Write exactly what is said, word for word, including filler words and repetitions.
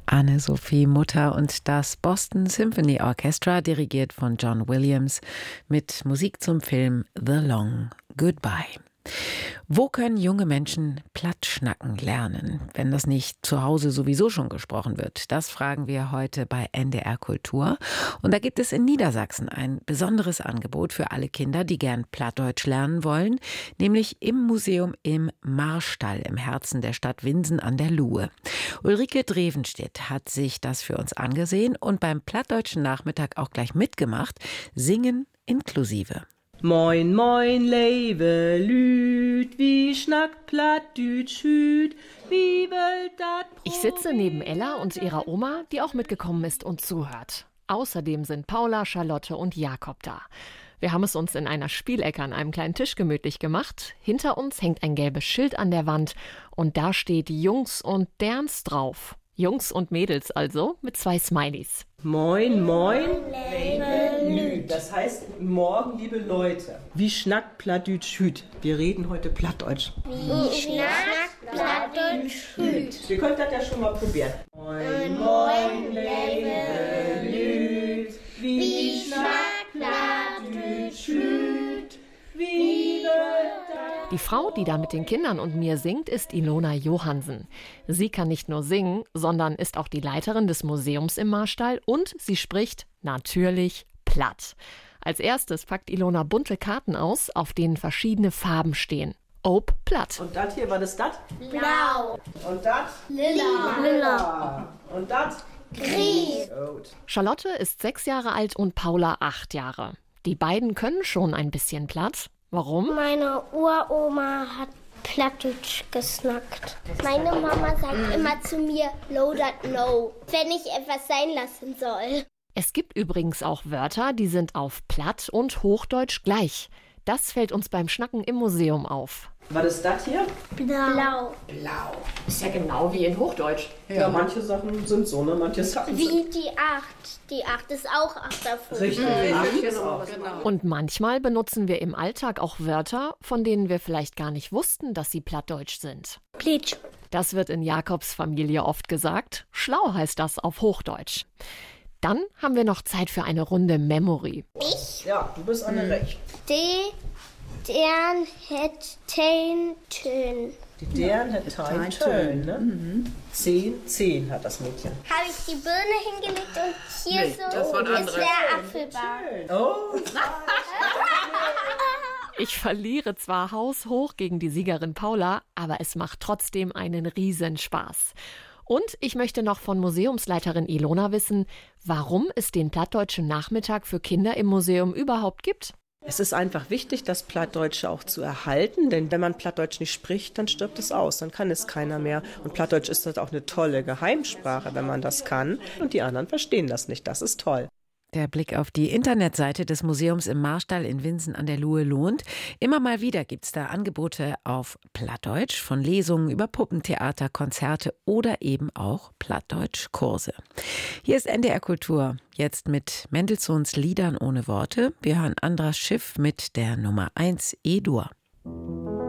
Anne-Sophie Mutter und das Boston Symphony Orchestra, dirigiert von John Williams, mit Musik zum Film The Long Goodbye. Wo können junge Menschen Plattschnacken lernen, wenn das nicht zu Hause sowieso schon gesprochen wird? Das fragen wir heute bei N D R Kultur. Und da gibt es in Niedersachsen ein besonderes Angebot für alle Kinder, die gern Plattdeutsch lernen wollen, nämlich im Museum im Marstall im Herzen der Stadt Winsen an der Luhe. Ulrike Drevenstedt hat sich das für uns angesehen und beim Plattdeutschen Nachmittag auch gleich mitgemacht, Singen inklusive. Moin, moin, lebe Lüd, wie schnackt Plattdütsch hüt, wie wölt dat Pro- Ich sitze neben Ella und ihrer Oma, die auch mitgekommen ist und zuhört. Außerdem sind Paula, Charlotte und Jakob da. Wir haben es uns in einer Spielecke an einem kleinen Tisch gemütlich gemacht. Hinter uns hängt ein gelbes Schild an der Wand und da steht Jungs und Derns drauf. Jungs und Mädels also, mit zwei Smileys. Moin, moin, lebe Lüd. Das heißt, morgen, liebe Leute. Wie schnackt Plattdütsch hüt? Wir reden heute Plattdeutsch. Wie schnackt Plattdeutsch hüt? Ihr könnt das ja schon mal probieren. Moin, moin, lebe Lüd. Wie schnackt Plattdütsch hüt? Wie wird Die Frau, die da mit den Kindern und mir singt, ist Ilona Johansen. Sie kann nicht nur singen, sondern ist auch die Leiterin des Museums im Marstall und sie spricht natürlich platt. Als erstes packt Ilona bunte Karten aus, auf denen verschiedene Farben stehen. Ob platt. Und das hier, was ist das? Blau, Und das? lila, Lila. Und das? grün. Rot. Charlotte ist sechs Jahre alt und Paula acht Jahre. Die beiden können schon ein bisschen platt. Warum? Meine Uroma hat Plattdeutsch gesnackt. Meine Mama sagt immer zu mir, no that no, wenn ich etwas sein lassen soll. Es gibt übrigens auch Wörter, die sind auf Platt und Hochdeutsch gleich. Das fällt uns beim Schnacken im Museum auf. Was ist das hier? Blau. Blau. Ist ja genau wie in Hochdeutsch. Ja, manche Sachen sind so, ne? Manche Sachen sind... Wie die acht. Die acht ist auch acht davon. Richtig, mhm. Ist auch. Und manchmal benutzen wir im Alltag auch Wörter, von denen wir vielleicht gar nicht wussten, dass sie plattdeutsch sind. Plitsch. Das wird in Jakobs Familie oft gesagt. Schlau heißt das auf Hochdeutsch. Dann haben wir noch Zeit für eine Runde Memory. Ich, Ja, du bist Anne recht. die, deren, het, ten, tön. Die deren hat Time Turn, ne? Mhm. Zehn, zehn hat das Mädchen. Habe ich die Birne hingelegt und hier so ist der Apfelbaum. Oh, Ich verliere zwar haushoch gegen die Siegerin Paula, aber es macht trotzdem einen Riesenspaß. Und ich möchte noch von Museumsleiterin Ilona wissen, warum es den Plattdeutschen Nachmittag für Kinder im Museum überhaupt gibt. es ist einfach wichtig, das Plattdeutsche auch zu erhalten, denn wenn man Plattdeutsch nicht spricht, dann stirbt es aus, dann kann es keiner mehr. Und Plattdeutsch ist halt auch eine tolle Geheimsprache, wenn man das kann. Und die anderen verstehen das nicht, das ist toll. Der Blick auf die Internetseite des Museums im Marstall in Winsen an der Luhe lohnt. Immer mal wieder gibt es da Angebote auf Plattdeutsch, von Lesungen über Puppentheater, Konzerte oder eben auch Plattdeutsch-Kurse. Hier ist N D R Kultur, jetzt mit Mendelssohns Liedern ohne Worte. Wir hören Andras Schiff mit der Nummer eins E-Dur.